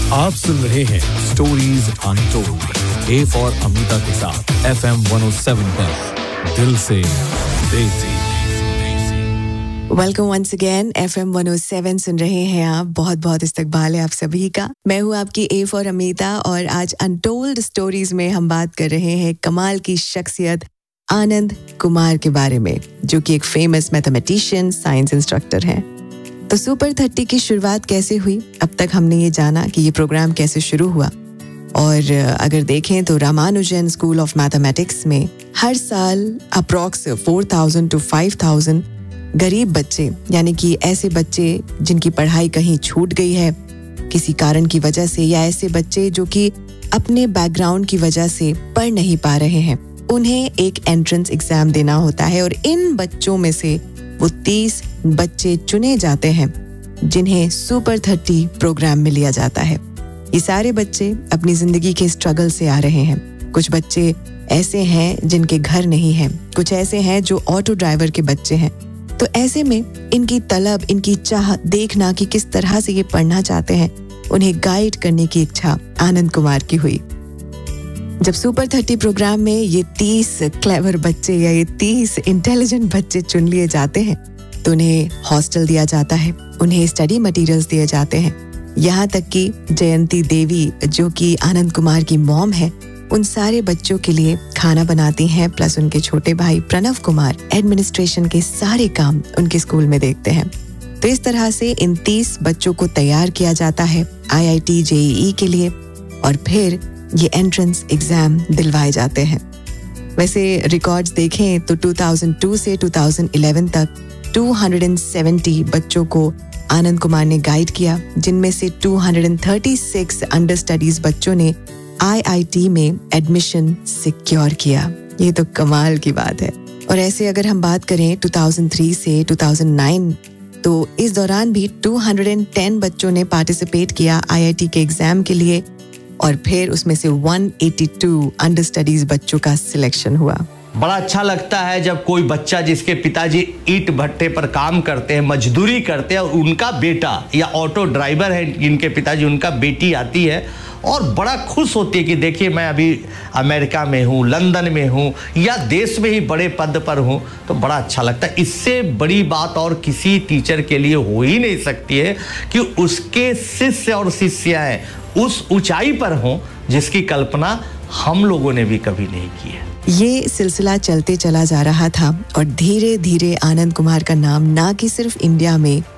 आप सुन रहे हैं stories untold, A for Amita के साथ FM 107 पर दिल से देसी। वेलकम वंस अगेन, FM 107 सुन रहे हैं आप। बहुत बहुत इस्तकबाल है आप सभी का। मैं हूँ आपकी ए फॉर अमिता और आज अनटोल्ड स्टोरीज में हम बात कर रहे हैं कमाल की शख्सियत आनंद कुमार के बारे में, जो कि एक फेमस मैथमेटिशियन, साइंस इंस्ट्रक्टर हैं। तो सुपर 30 की शुरुआत कैसे हुई? अब तक हमने ये जाना कि ये प्रोग्राम कैसे शुरू हुआ। और अगर देखें तो रामानुजन स्कूल ऑफ मैथमेटिक्स में हर साल अप्रॉक्स 4,000 to 5,000 गरीब बच्चे, यानी कि ऐसे बच्चे जिनकी पढ़ाई कहीं छूट गई है किसी कारण की वजह से, या ऐसे बच्चे जो कि अपने बैकग्राउंड की वजह से पढ़ नहीं पा रहे हैं, उन्हें एक एंट्रेंस एग्जाम देना होता है। और इन बच्चों में से वो 30 बच्चे चुने जाते हैं जिन्हें सुपर 30 प्रोग्राम में लिया जाता है। ये सारे बच्चे अपनी जिंदगी के स्ट्रगल से आ रहे हैं। कुछ बच्चे ऐसे हैं जिनके घर नहीं हैं, कुछ ऐसे हैं जो ऑटो ड्राइवर के बच्चे हैं। तो ऐसे में इनकी तलब, इनकी चाह देखना कि किस तरह से ये पढ़ना चाहते हैं, उन्हें गाइड करने की इच्छा आनंद कुमार की हुई। जब सुपर 30 प्रोग्राम में ये 30 क्लेवर बच्चे या ये 30 इंटेलिजेंट बच्चे चुन लिए जाते हैं तो उन्हें हॉस्टल दिया जाता है, उन्हें स्टडी मटेरियल्स दिए जाते हैं। यहाँ तक कि जयंती देवी, जो कि आनंद कुमार की मॉम है, उन सारे बच्चों के लिए खाना बनाती हैं, प्लस उनके छोटे भाई प्रणव कुमार एडमिनिस्ट्रेशन के सारे काम उनके स्कूल में देखते हैं। तो इस तरह से इन 30 बच्चों को तैयार किया जाता है IIT JEE के लिए, और फिर ये एंट्रेंस एग्जाम दिलवाए जाते हैं। वैसे रिकॉर्ड्स देखें तो 2002 से 2011 तक 270 बच्चों को आनंद कुमार ने गाइड किया, जिनमें से 236 अंडर स्टडीज बच्चों ने IIT में एडमिशन सिक्योर किया। ये तो कमाल की बात है। और ऐसे अगर हम बात करें 2003 से 2009, तो इस दौरान भी 210 बच्चों ने पार्टिसिपेट किया IIT के एग्जाम के लिए, और फिर उसमें से 182 अंडर स्टडीज बच्चों का सिलेक्शन हुआ। बड़ा अच्छा लगता है जब कोई बच्चा जिसके पिताजी ईंट भट्टे पर काम करते हैं, मजदूरी करते हैं, और उनका बेटा या ऑटो ड्राइवर है जिनके पिताजी, उनका बेटी आती है और बड़ा खुश होती है कि देखिए मैं अभी अमेरिका में हूँ, लंदन में हूँ, या देश में ही बड़े पद पर हूँ। तो बड़ा अच्छा लगता है। इससे बड़ी बात और किसी टीचर के लिए हो ही नहीं सकती है कि उसके शिष्य और शिष्याएं उस ऊंचाई पर हों जिसकी कल्पना हम लोगों ने भी कभी नहीं की है। ये सिलसिला चलते चला जा रहा था और धीरे धीरे आनंद कुमार का नाम ना कि सिर्फ इंडिया में